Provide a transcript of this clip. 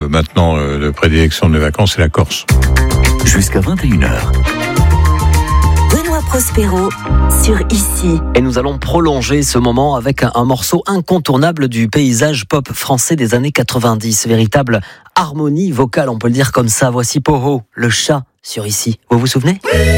maintenant de prédilection de vacances, c'est la Corse. Jusqu'à 21h. Benoît Prospero sur Ici. Et nous allons prolonger ce moment avec un morceau incontournable du paysage pop français des années 90. Véritable harmonie vocale, on peut le dire comme ça. Voici Poho, le chat sur Ici. Vous vous souvenez ?